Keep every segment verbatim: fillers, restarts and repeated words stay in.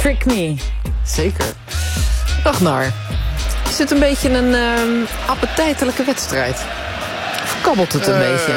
Trick Me. Zeker. Ragnar, is het een beetje een uh, appetijtelijke wedstrijd? Of kabbelt het een uh, beetje?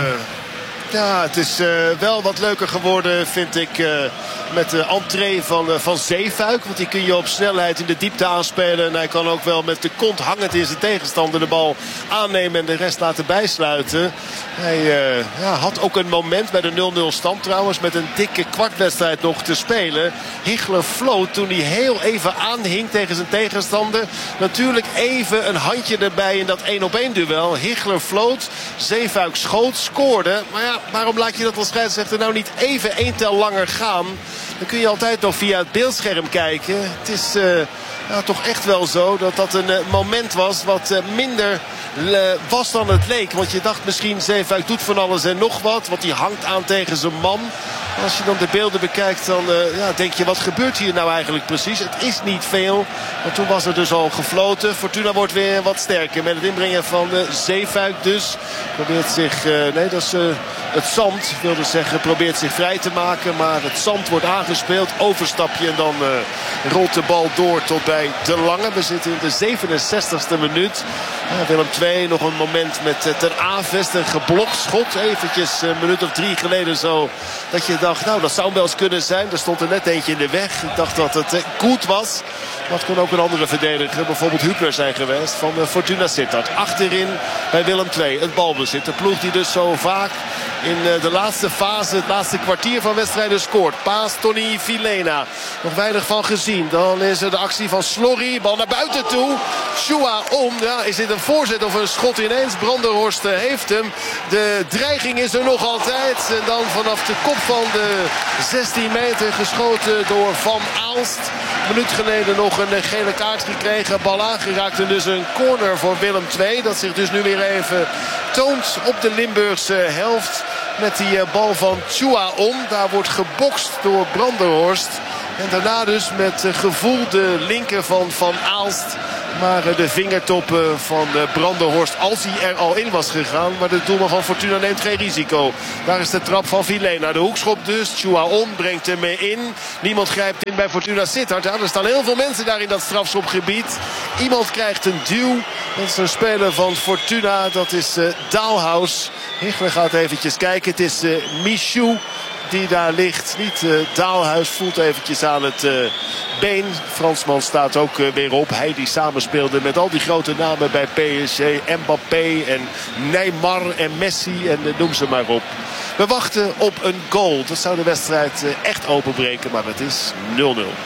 Ja, het is uh, wel wat leuker geworden, vind ik, uh, met de entree van, uh, van Zeefuik. Want die kun je op snelheid in de diepte aanspelen. En hij kan ook wel met de kont hangend in zijn tegenstander de bal aannemen en de rest laten bijsluiten. Hij uh, ja, had ook een moment bij de nul nul stand trouwens, met een dikke kwartwedstrijd nog te spelen. Hichler floot toen hij heel even aanhing tegen zijn tegenstander. Natuurlijk even een handje erbij in dat één op één duel. Hichler floot, Zeefuik schoot, scoorde. Maar ja, waarom laat je dat als scheidsrechter nou niet even één tel langer gaan? Dan kun je altijd nog via het beeldscherm kijken. Het is uh, ja, toch echt wel zo dat dat een uh, moment was wat uh, minder uh, was dan het leek. Want je dacht misschien Zeefuik doet van alles en nog wat. Want die hangt aan tegen zijn man. Als je dan de beelden bekijkt, dan uh, ja, denk je, wat gebeurt hier nou eigenlijk precies? Het is niet veel, want toen was er dus al gefloten. Fortuna wordt weer wat sterker met het inbrengen van uh, Zeefuik dus. Probeert zich, uh, nee dat is uh, het zand, wilde zeggen, probeert zich vrij te maken. Maar het zand wordt aangespeeld, overstapje en dan uh, rolt de bal door tot bij De Lange. We zitten in de zevenenzestigste minuut. Ja, Willem twee, nog een moment met uh, Ten Avest, een geblokt schot. Eventjes uh, een minuut of drie geleden zo, dat je dacht, nou dat zou wel eens kunnen zijn. Er stond er net eentje in de weg. Ik dacht dat het uh, goed was. Maar het kon ook een andere verdediger, bijvoorbeeld Hübner zijn geweest van uh, Fortuna Sittard. Achterin bij Willem twee, het balbezit. De ploeg die dus zo vaak in uh, de laatste fase, het laatste kwartier van wedstrijden scoort. Paas Tony Vilena. Nog weinig van gezien. Dan is er de actie van Slorry. Bal naar buiten toe. Shua om. Ja, is dit een voorzet of een schot ineens? Brandenhorst uh, heeft hem. De dreiging is er nog altijd. En dan vanaf de kop van de zestien meter geschoten door Van Aalst. Een minuut geleden nog een gele kaart gekregen. Bal aangeraakt en dus een corner voor Willem twee. Dat zich dus nu weer even toont op de Limburgse helft. Met die bal van Chua om. Daar wordt gebokst door Brandenhorst. En daarna dus met gevoel de linker van Van Aalst. Maar de vingertoppen van Brandenhorst, als hij er al in was gegaan. Maar de doelman van Fortuna neemt geen risico. Daar is de trap van Vilena. De hoekschop dus. Chouaon brengt hem in. Niemand grijpt in bij Fortuna Sittard. Ja, er staan heel veel mensen daar in dat strafschopgebied. Iemand krijgt een duw. Dat is een speler van Fortuna. Dat is uh, Daalhaus. Hichler gaat eventjes kijken. Het is uh, Michou die daar ligt. Niet uh, Daalhuis, voelt eventjes aan het uh, been. Fransman staat ook uh, weer op. Hij die samenspeelde met al die grote namen bij P S G. Mbappé en Neymar en Messi en uh, noem ze maar op. We wachten op een goal. Dat zou de wedstrijd uh, echt openbreken, maar het is nul nul.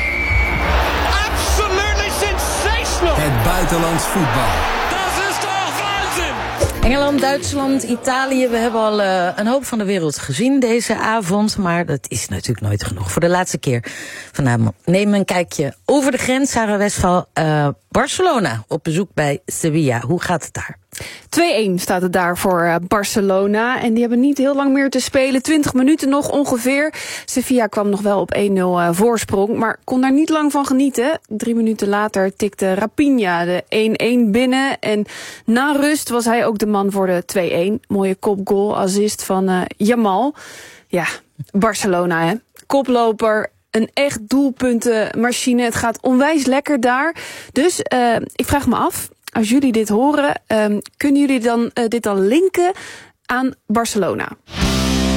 Absolutely sensational! Het buitenlands voetbal. Engeland, Duitsland, Italië. We hebben al uh, een hoop van de wereld gezien deze avond. Maar dat is natuurlijk nooit genoeg. Voor de laatste keer vanavond neem een kijkje over de grens. Sarah Westphal, uh, Barcelona op bezoek bij Sevilla. Hoe gaat het daar? twee-een staat het daar voor uh, Barcelona. En die hebben niet heel lang meer te spelen. twintig minuten nog ongeveer. Sevilla kwam nog wel op één nul uh, voorsprong. Maar kon daar niet lang van genieten. Drie minuten later tikte Raphinha de één-een binnen. En na rust was hij ook de man voor de twee-een. Mooie kopgoal, assist van uh, Jamal. Ja, Barcelona hè. Koploper. Een echt doelpuntenmachine. Het gaat onwijs lekker daar. Dus uh, ik vraag me af, als jullie dit horen, um, kunnen jullie dan uh, dit dan linken aan Barcelona?